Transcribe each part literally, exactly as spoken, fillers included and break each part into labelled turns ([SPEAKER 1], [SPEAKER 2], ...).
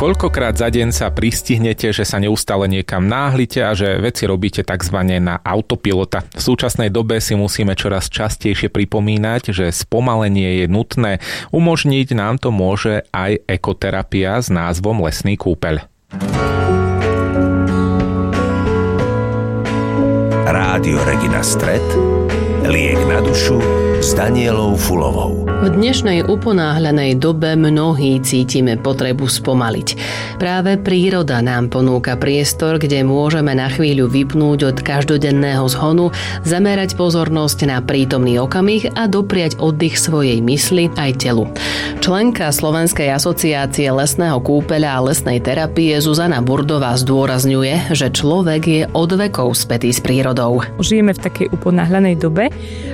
[SPEAKER 1] Koľkokrát za deň sa pristihnete, že sa neustále niekam náhlite a že veci robíte takzvané na autopilota. V súčasnej dobe si musíme čoraz častejšie pripomínať, že spomalenie je nutné. Umožniť nám to môže aj ekoterapia s názvom Lesný kúpeľ.
[SPEAKER 2] Rádio Regina Stret, liek na dušu s Danielou Fulovou.
[SPEAKER 3] V dnešnej uponáhľanej dobe mnohí cítime potrebu spomaliť. Práve príroda nám ponúka priestor, kde môžeme na chvíľu vypnúť od každodenného zhonu, zamerať pozornosť na prítomný okamih a dopriať oddych svojej mysli aj telu. Členka Slovenskej asociácie lesného kúpeľa a lesnej terapie Zuzana Burdová zdôrazňuje, že človek je od vekov spätý s prírodou.
[SPEAKER 4] Žijeme v takej uponáhľanej dobe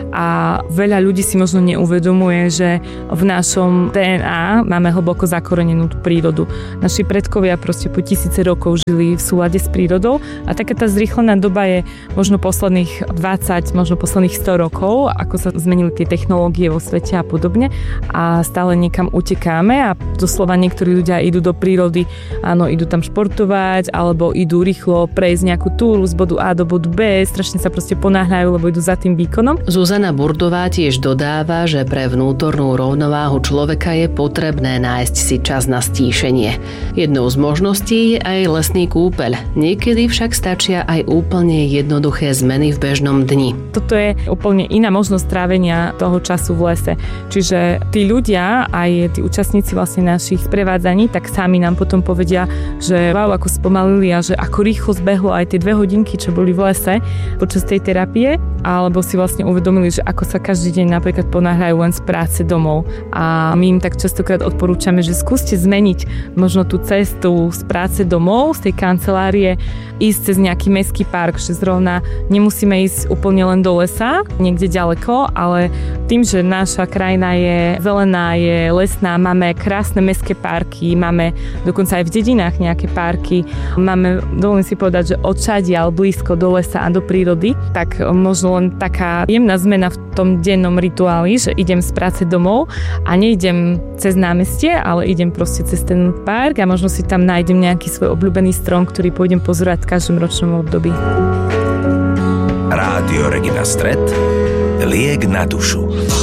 [SPEAKER 4] a veľa ľudí si možno neuvedomuje, že v našom dé en á máme hlboko zakorenenú tú prírodu. Naši predkovia proste po tisíce rokov žili v súlade s prírodou a taká tá zrýchlená doba je možno posledných dvadsať, možno posledných sto rokov, ako sa zmenili tie technológie vo svete a podobne a stále niekam utekáme a doslova niektorí ľudia idú do prírody, áno, idú tam športovať alebo idú rýchlo prejsť nejakú túru z bodu A do bodu B, strašne sa proste ponáhľajú, lebo idú za tým výkonom.
[SPEAKER 3] Zuzana Burdová tiež dodáva, že pre vnútornú rovnováhu človeka je potrebné nájsť si čas na stíšenie. Jednou z možností je aj lesný kúpeľ. Niekedy však stačia aj úplne jednoduché zmeny v bežnom dni.
[SPEAKER 4] Toto je úplne iná možnosť trávenia toho času v lese. Čiže tí ľudia, aj tí účastníci vlastne našich sprevádzaní, tak sami nám potom povedia, že wow, ako spomalili a že ako rýchlo zbehlo aj tie dve hodinky, čo boli v lese počas tej terapie, alebo si vlastne uvedomili, že ako sa každý deň napríklad ponáhľajú len z práce domov. A my im tak častokrát odporúčame, že skúste zmeniť možno tú cestu z práce domov, z tej kancelárie, ísť cez nejaký mestský park, že zrovna nemusíme ísť úplne len do lesa, niekde ďaleko, ale tým, že naša krajina je zelená, je lesná, máme krásne mestské parky, máme dokonca aj v dedinách nejaké parky, máme, dovolím si povedať, že odčadiaľ blízko do lesa a do prírody, tak možno len taká jemná zmena v tom dennom rituáli, že idem z práce domov a neidem cez námestie, ale idem proste cez ten park a možno si tam nájdem nejaký svoj obľúbený strom, ktorý pôjdem pozorovať v každom ročnom období.
[SPEAKER 2] Rádio Regina Stret, liek na dušu.